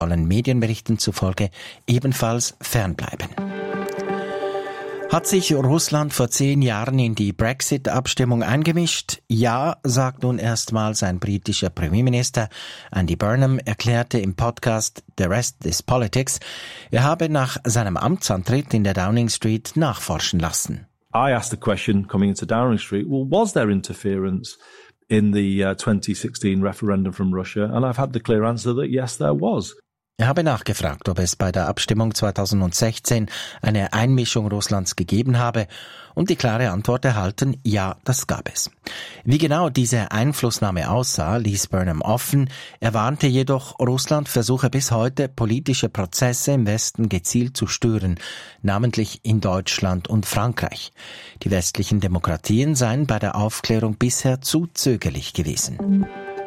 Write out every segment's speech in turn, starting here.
sollen Medienberichten zufolge ebenfalls fernbleiben. Hat sich Russland vor 10 Jahren in die Brexit-Abstimmung eingemischt? Ja, sagt nun erstmals ein britischer Premierminister. Andy Burnham erklärte im Podcast The Rest is Politics, er habe nach seinem Amtsantritt in der Downing Street nachforschen lassen. I asked the question coming into Downing Street, well, was there interference in the 2016 referendum from Russia? And I've had the clear answer that yes, there was. Er habe nachgefragt, ob es bei der Abstimmung 2016 eine Einmischung Russlands gegeben habe und die klare Antwort erhalten, ja, das gab es. Wie genau diese Einflussnahme aussah, ließ Burnham offen. Er warnte jedoch, Russland versuche bis heute, politische Prozesse im Westen gezielt zu stören, namentlich in Deutschland und Frankreich. Die westlichen Demokratien seien bei der Aufklärung bisher zu zögerlich gewesen.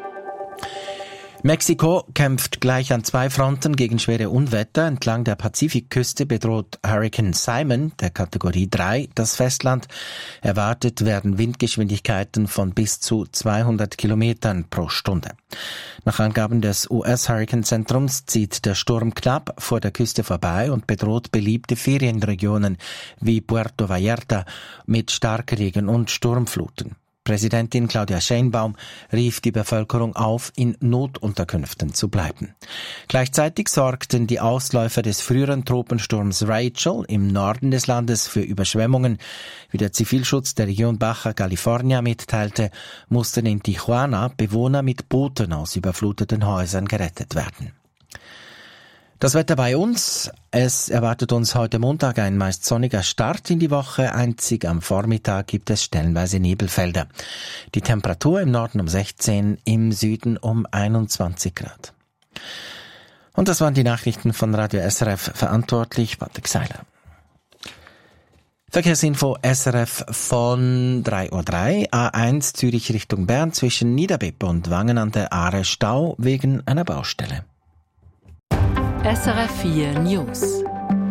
Mexiko kämpft gleich an 2 Fronten gegen schwere Unwetter. Entlang der Pazifikküste bedroht Hurricane Simon, der Kategorie 3, das Festland. Erwartet werden Windgeschwindigkeiten von bis zu 200 Kilometern pro Stunde. Nach Angaben des US-Hurricane-Zentrums zieht der Sturm knapp vor der Küste vorbei und bedroht beliebte Ferienregionen wie Puerto Vallarta mit Starkregen und Sturmfluten. Präsidentin Claudia Sheinbaum rief die Bevölkerung auf, in Notunterkünften zu bleiben. Gleichzeitig sorgten die Ausläufer des früheren Tropensturms Rachel im Norden des Landes für Überschwemmungen. Wie der Zivilschutz der Region Baja California mitteilte, mussten in Tijuana Bewohner mit Booten aus überfluteten Häusern gerettet werden. Das Wetter bei uns. Es erwartet uns heute Montag ein meist sonniger Start in die Woche. Einzig am Vormittag gibt es stellenweise Nebelfelder. Die Temperatur im Norden um 16, im Süden um 21 Grad. Und das waren die Nachrichten von Radio SRF, verantwortlich Patrick Seiler. Verkehrsinfo SRF von 3:03 Uhr. A1 Zürich Richtung Bern zwischen Niederbipp und Wangen an der Aare Stau wegen einer Baustelle. SRF 4 News.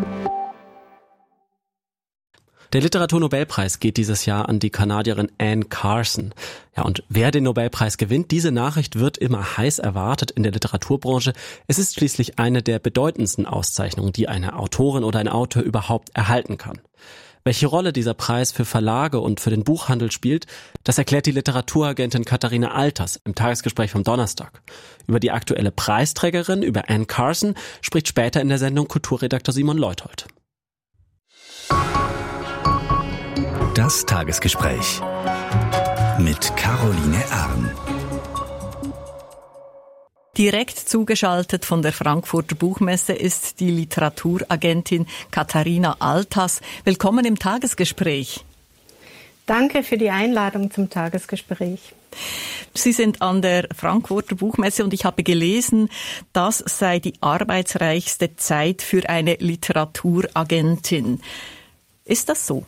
Der Literaturnobelpreis geht dieses Jahr an die Kanadierin Anne Carson. Ja, und wer den Nobelpreis gewinnt, diese Nachricht wird immer heiß erwartet in der Literaturbranche. Es ist schließlich eine der bedeutendsten Auszeichnungen, die eine Autorin oder ein Autor überhaupt erhalten kann. Welche Rolle dieser Preis für Verlage und für den Buchhandel spielt, das erklärt die Literaturagentin Katharina Alters im Tagesgespräch vom Donnerstag. Über die aktuelle Preisträgerin, über Anne Carson, spricht später in der Sendung Kulturredakteur Simon Leuthold. Das Tagesgespräch mit Caroline Arn. Direkt zugeschaltet von der Frankfurter Buchmesse ist die Literaturagentin Katharina Alters. Willkommen im Tagesgespräch. Danke für die Einladung zum Tagesgespräch. Sie sind an der Frankfurter Buchmesse und ich habe gelesen, das sei die arbeitsreichste Zeit für eine Literaturagentin. Ist das so?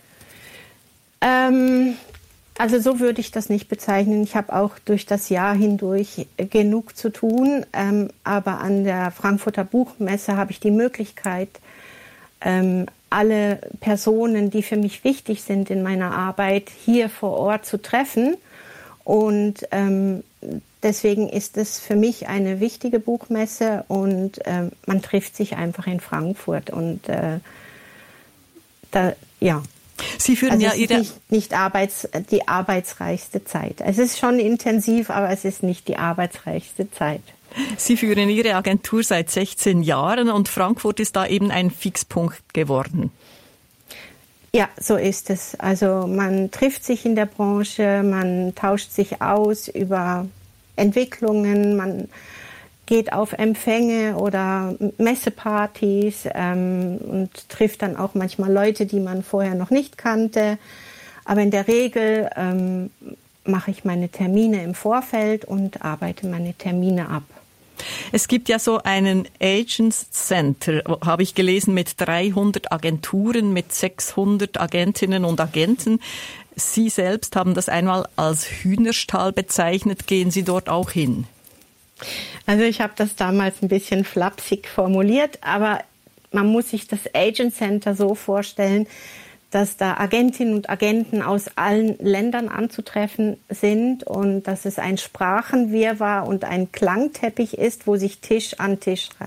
Also so würde ich das nicht bezeichnen. Ich habe auch durch das Jahr hindurch genug zu tun. Aber an der Frankfurter Buchmesse habe ich die Möglichkeit, alle Personen, die für mich wichtig sind in meiner Arbeit, hier vor Ort zu treffen. Und deswegen ist es für mich eine wichtige Buchmesse und man trifft sich einfach in Frankfurt. Und Sie führen also es ist nicht die arbeitsreichste Zeit. Es ist schon intensiv, aber es ist nicht die arbeitsreichste Zeit. Sie führen Ihre Agentur seit 16 Jahren und Frankfurt ist da eben ein Fixpunkt geworden. Ja, so ist es. Also man trifft sich in der Branche, man tauscht sich aus über Entwicklungen, man geht auf Empfänge oder Messepartys und trifft dann auch manchmal Leute, die man vorher noch nicht kannte. Aber in der Regel mache ich meine Termine im Vorfeld und arbeite meine Termine ab. Es gibt ja so einen Agents Center, habe ich gelesen, mit 300 Agenturen, mit 600 Agentinnen und Agenten. Sie selbst haben das einmal als Hühnerstall bezeichnet. Gehen Sie dort auch hin? Also ich habe das damals ein bisschen flapsig formuliert, aber man muss sich das Agent Center so vorstellen, dass da Agentinnen und Agenten aus allen Ländern anzutreffen sind und dass es ein Sprachenwirrwarr und ein Klangteppich ist, wo sich Tisch an Tisch